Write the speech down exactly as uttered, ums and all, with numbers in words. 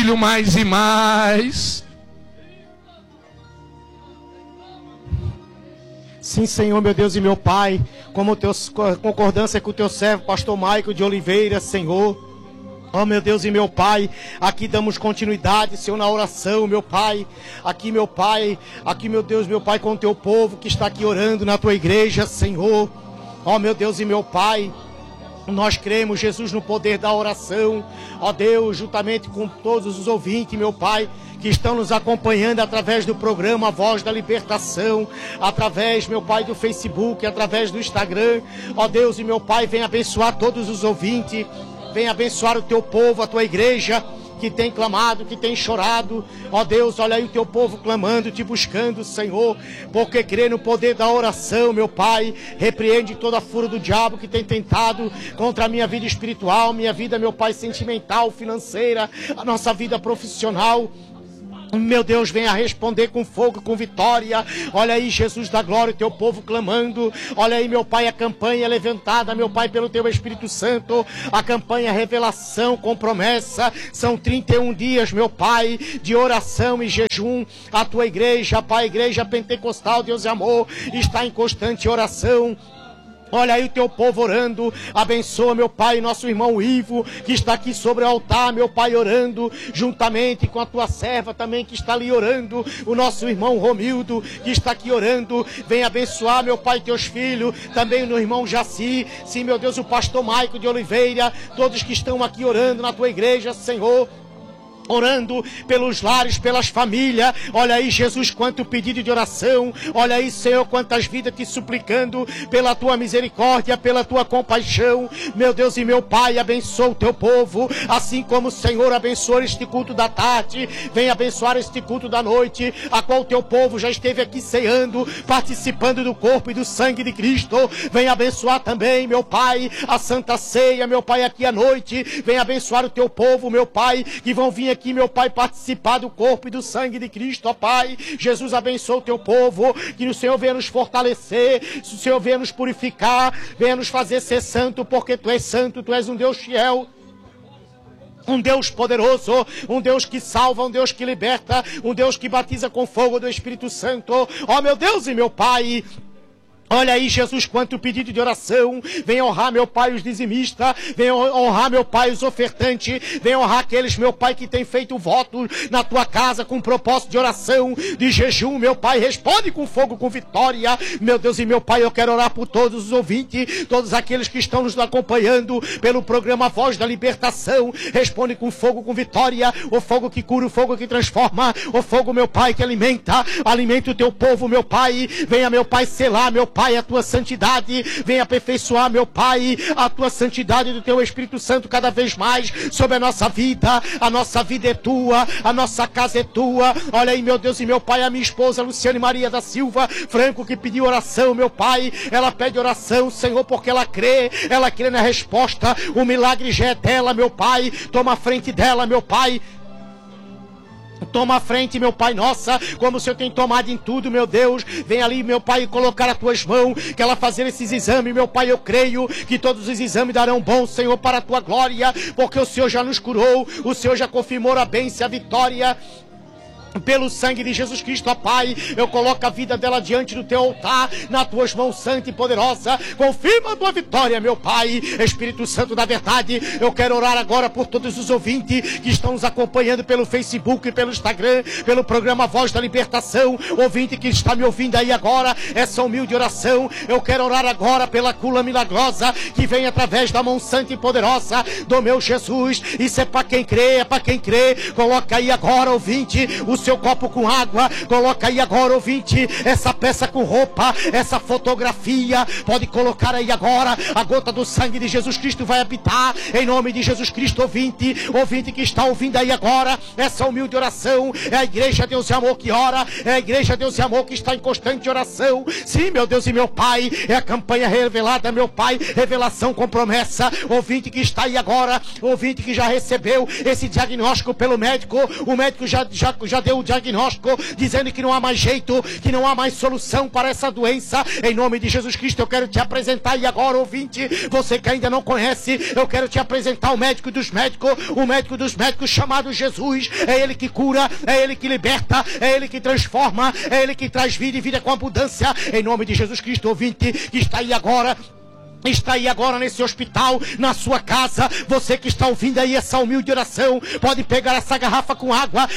filho mais e mais. Sim, Senhor, meu Deus e meu Pai, como teus, concordância com o teu servo, pastor Maico de Oliveira, Senhor. Oh, meu Deus e meu Pai, aqui damos continuidade, Senhor, na oração, meu Pai. Aqui, meu Pai, aqui, meu Deus, meu Pai, com o teu povo que está aqui orando na tua igreja, Senhor. Oh, meu Deus e meu Pai, nós cremos, Jesus, no poder da oração. Ó Deus, juntamente com todos os ouvintes, meu Pai, que estão nos acompanhando através do programa Voz da Libertação, através, meu Pai, do Facebook, através do Instagram. Ó Deus e meu Pai, vem abençoar todos os ouvintes, vem abençoar o teu povo, a tua igreja, que tem clamado, que tem chorado. Ó Deus, olha aí o teu povo clamando, te buscando, Senhor, porque crê no poder da oração, meu Pai. Repreende toda a fúria do diabo que tem tentado contra a minha vida espiritual, minha vida, meu Pai, sentimental, financeira, a nossa vida profissional. Meu Deus, venha responder com fogo, com vitória. Olha aí, Jesus da glória, o teu povo clamando. Olha aí, meu Pai, a campanha levantada, meu Pai, pelo teu Espírito Santo. A campanha revelação com promessa. São trinta e um dias, meu Pai, de oração e jejum. A tua igreja, Pai, a igreja pentecostal, Deus e amor, está em constante oração. Olha aí o teu povo orando. Abençoa, meu Pai, nosso irmão Ivo, que está aqui sobre o altar, meu Pai, orando, juntamente com a tua serva também, que está ali orando. O nosso irmão Romildo, que está aqui orando. Vem abençoar, meu Pai, teus filhos. Também o irmão Jaci. Sim, meu Deus, o pastor Maico de Oliveira. Todos que estão aqui orando na tua igreja, Senhor. Orando pelos lares, pelas famílias. Olha aí, Jesus, quanto pedido de oração. Olha aí, Senhor, quantas vidas te suplicando pela tua misericórdia, pela tua compaixão. Meu Deus e meu Pai, abençoa o teu povo, assim como o Senhor abençoou este culto da tarde. Vem abençoar este culto da noite, a qual o teu povo já esteve aqui ceando, participando do corpo e do sangue de Cristo. Vem abençoar também, meu Pai, a Santa Ceia, meu Pai, aqui à noite. Vem abençoar o teu povo, meu Pai, que vão vir aqui, meu Pai, participar do corpo e do sangue de Cristo, ó Pai. Jesus, abençoa o teu povo, que o Senhor venha nos fortalecer, o Senhor venha nos purificar, venha nos fazer ser santo, porque tu és santo, tu és um Deus fiel, um Deus poderoso, um Deus que salva, um Deus que liberta, um Deus que batiza com fogo do Espírito Santo. Ó meu Deus e meu Pai, olha aí, Jesus, quanto pedido de oração. Vem honrar, meu Pai, os dizimistas. Vem honrar, meu Pai, os ofertantes. Vem honrar aqueles, meu Pai, que tem feito voto na tua casa com propósito de oração, de jejum, meu Pai. Responde com fogo, com vitória. Meu Deus e meu Pai, eu quero orar por todos os ouvintes, todos aqueles que estão nos acompanhando pelo programa Voz da Libertação. Responde com fogo, com vitória. O fogo que cura, o fogo que transforma. O fogo, meu Pai, que alimenta. Alimenta o teu povo, meu Pai. Venha, meu Pai, selar, meu Pai, Pai, a tua santidade. Vem aperfeiçoar, meu Pai, a tua santidade do teu Espírito Santo cada vez mais sobre a nossa vida. A nossa vida é tua, a nossa casa é tua. Olha aí, meu Deus e meu Pai, a minha esposa Luciane Maria da Silva Franco, que pediu oração, meu Pai. Ela pede oração, Senhor, porque ela crê, ela crê na resposta. O milagre já é dela, meu Pai. Toma a frente dela, meu Pai. Toma a frente, meu Pai, nossa, como o Senhor tem tomado em tudo, meu Deus. Vem ali, meu Pai, colocar as tuas mãos, que ela fazer esses exames, meu Pai. Eu creio que todos os exames darão bom, Senhor, para a tua glória, porque o Senhor já nos curou, o Senhor já confirmou a bênção, a vitória. Pelo sangue de Jesus Cristo, ó Pai, eu coloco a vida dela diante do teu altar, nas tuas mãos santa e poderosa. Confirma a tua vitória, meu Pai. Espírito Santo da verdade, eu quero orar agora por todos os ouvintes que estão nos acompanhando pelo Facebook, pelo Instagram, pelo programa Voz da Libertação. Ouvinte que está me ouvindo aí agora, essa humilde oração, eu quero orar agora pela cura milagrosa que vem através da mão santa e poderosa do meu Jesus. Isso é para quem crê, é para quem crê. Coloca aí agora, ouvinte, o seu copo com água. Coloca aí agora, ouvinte, essa peça com roupa, essa fotografia. Pode colocar aí agora. A gota do sangue de Jesus Cristo vai habitar em nome de Jesus Cristo, ouvinte. Ouvinte que está ouvindo aí agora essa humilde oração. É a igreja Deus e Amor que ora. É a igreja Deus e Amor que está em constante oração. Sim, meu Deus e meu Pai, é a campanha revelada, meu Pai. Revelação com promessa. Ouvinte que está aí agora, ouvinte que já recebeu esse diagnóstico pelo médico. O médico já, já, já deu deu o diagnóstico, dizendo que não há mais jeito, que não há mais solução para essa doença. Em nome de Jesus Cristo, eu quero te apresentar. E agora, ouvinte, você que ainda não conhece, eu quero te apresentar o médico dos médicos, o médico dos médicos chamado Jesus. É Ele que cura, é Ele que liberta, é Ele que transforma, é Ele que traz vida e vida com abundância. Em nome de Jesus Cristo, ouvinte, que está aí agora, está aí agora nesse hospital, na sua casa, você que está ouvindo aí essa humilde oração, pode pegar essa garrafa com água